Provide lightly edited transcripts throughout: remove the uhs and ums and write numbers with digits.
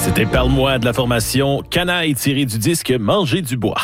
C'était Parle-moi de la formation Canaille tirée du disque Manger du bois.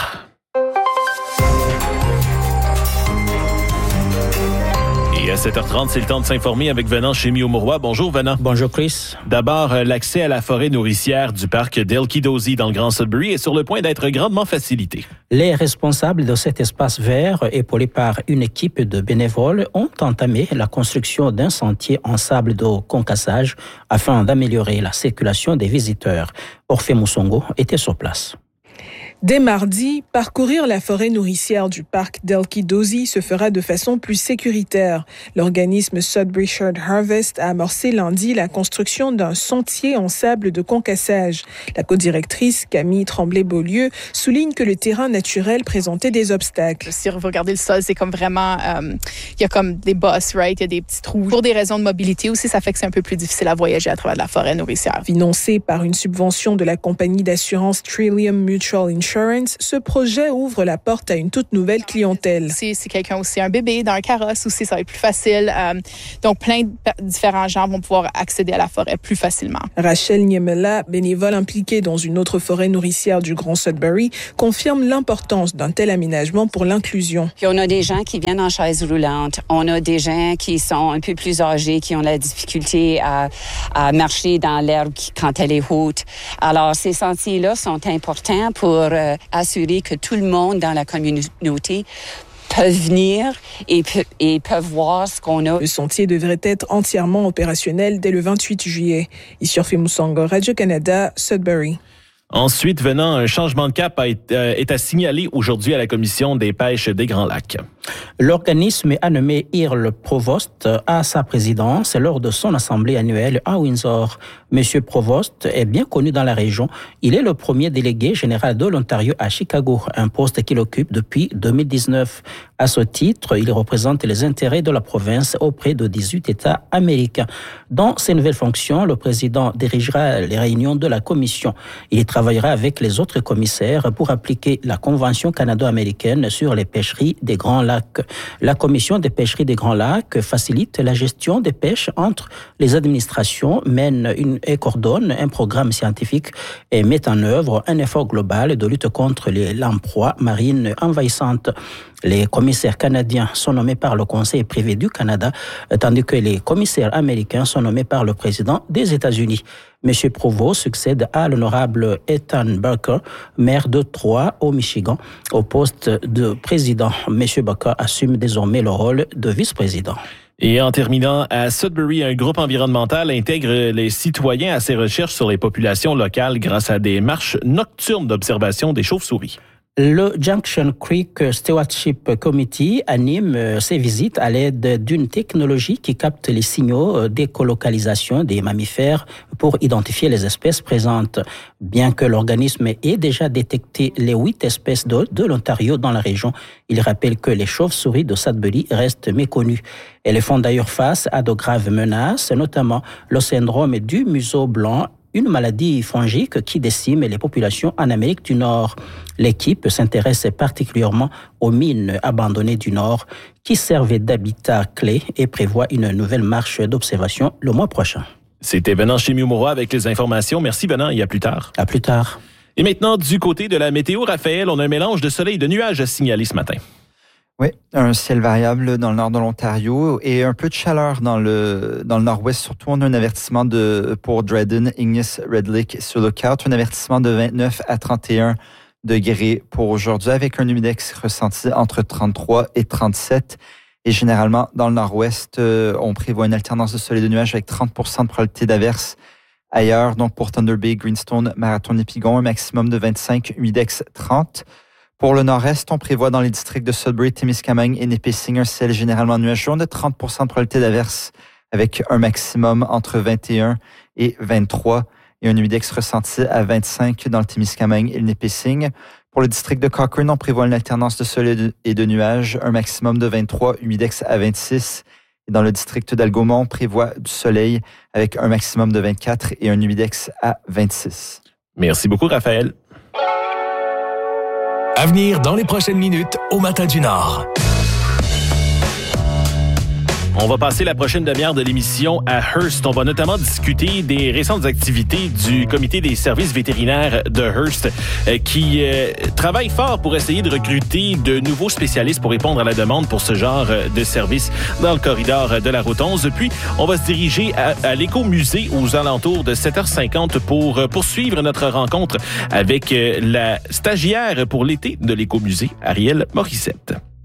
Et à 7h30, c'est le temps de s'informer avec Venant Chémy-Aumourrois. Bonjour Venant. Bonjour Chris. D'abord, l'accès à la forêt nourricière du parc d'Elkidozi dans le Grand Sudbury est sur le point d'être grandement facilité. Les responsables de cet espace vert, épaulés par une équipe de bénévoles, ont entamé la construction d'un sentier en sable de concassage afin d'améliorer la circulation des visiteurs. Orphée Moussongo était sur place. Dès mardi, parcourir la forêt nourricière du parc d'Elkidozi se fera de façon plus sécuritaire. L'organisme Sudbury Shared Harvest a amorcé lundi la construction d'un sentier en sable de concassage. La codirectrice Camille Tremblay-Beaulieu souligne que le terrain naturel présentait des obstacles. Si vous regardez le sol, c'est comme vraiment, il y a comme des bosses, right? Il y a des petits trous. Pour des raisons de mobilité aussi, ça fait que c'est un peu plus difficile à voyager à travers la forêt nourricière. Financé par une subvention de la compagnie d'assurance Trillium Mutual Insurance, ce projet ouvre la porte à une toute nouvelle clientèle. Si quelqu'un aussi un bébé dans un carrosse aussi, ça va être plus facile. Donc, plein de différents gens vont pouvoir accéder à la forêt plus facilement. Rachel Niemela, bénévole impliquée dans une autre forêt nourricière du Grand Sudbury, confirme l'importance d'un tel aménagement pour l'inclusion. Puis on a des gens qui viennent en chaise roulante. On a des gens qui sont un peu plus âgés, qui ont la difficulté à marcher dans l'herbe quand elle est haute. Alors, ces sentiers-là sont importants pour assurer que tout le monde dans la communauté peuvent venir et peuvent voir ce qu'on a. Le sentier devrait être entièrement opérationnel dès le 28 juillet. Ici Orphée Moussongo, Radio-Canada, Sudbury. Ensuite, Venant, un changement de cap est à signaler aujourd'hui à la Commission des pêches des Grands Lacs. L'organisme a nommé Earl Provost à sa présidence lors de son assemblée annuelle à Windsor. Monsieur Provost est bien connu dans la région. Il est le premier délégué général de l'Ontario à Chicago, un poste qu'il occupe depuis 2019. À ce titre, il représente les intérêts de la province auprès de 18 États américains. Dans ses nouvelles fonctions, le président dirigera les réunions de la commission. Il travaillera avec les autres commissaires pour appliquer la Convention canado-américaine sur les pêcheries des Grands Lacs. La Commission des pêcheries des Grands Lacs facilite la gestion des pêches entre les administrations, mène et coordonne un programme scientifique et met en œuvre un effort global de lutte contre les lamproies marines envahissantes. Les commissaires canadiens sont nommés par le Conseil privé du Canada, tandis que les commissaires américains sont nommés par le président des États-Unis. M. Provost succède à l'honorable Ethan Burker, maire de Troy, au Michigan, au poste de président. M. Burker assume désormais le rôle de vice-président. Et en terminant, à Sudbury, un groupe environnemental intègre les citoyens à ses recherches sur les populations locales grâce à des marches nocturnes d'observation des chauves-souris. Le Junction Creek Stewardship Committee anime ses visites à l'aide d'une technologie qui capte les signaux d'écolocalisation des mammifères pour identifier les espèces présentes. Bien que l'organisme ait déjà détecté les 8 espèces de l'Ontario dans la région, il rappelle que les chauves-souris de Sudbury restent méconnues. Elles font d'ailleurs face à de graves menaces, notamment le syndrome du museau blanc, une maladie fongique qui décime les populations en Amérique du Nord. L'équipe s'intéresse particulièrement aux mines abandonnées du Nord qui servaient d'habitat clé et prévoit une nouvelle marche d'observation le mois prochain. C'était Venant Chémy-Aumourrois avec les informations. Merci Venant et à plus tard. À plus tard. Et maintenant, du côté de la météo, Raphaël, on a un mélange de soleil et de nuages à signaler ce matin. Oui, un ciel variable dans le nord de l'Ontario et un peu de chaleur dans le nord-ouest. Surtout, on a un avertissement pour Dryden, Ignis, Red Lake sur Lookout, un avertissement de 29 à 31 degrés pour aujourd'hui avec un humidex ressenti entre 33 et 37. Et généralement, dans le nord-ouest, on prévoit une alternance de soleil et de nuages avec 30 de probabilité d'averse ailleurs. Donc, pour Thunder Bay, Greenstone, Marathon et Pigon, un maximum de 25, humidex 30. Pour le nord-est, on prévoit dans les districts de Sudbury, Témiscamingue et Nipissing un ciel généralement nuageux de 30 de probabilité d'averse avec un maximum entre 21 et 23 et un humidex ressenti à 25 dans le Témiscamingue et le Nipissing. Pour le district de Cochrane, on prévoit une alternance de soleil et de nuages, un maximum de 23, humidex à 26. Et dans le district d'Algomont, on prévoit du soleil avec un maximum de 24 et un humidex à 26. Merci beaucoup, Raphaël. À venir dans les prochaines minutes au Matin du Nord. On va passer la prochaine demi-heure de l'émission à Hearst. On va notamment discuter des récentes activités du comité des services vétérinaires de Hearst qui travaille fort pour essayer de recruter de nouveaux spécialistes pour répondre à la demande pour ce genre de service dans le corridor de la route 11. Puis, on va se diriger à l'écomusée aux alentours de 7h50 pour poursuivre notre rencontre avec la stagiaire pour l'été de l'écomusée, Arielle Morissette.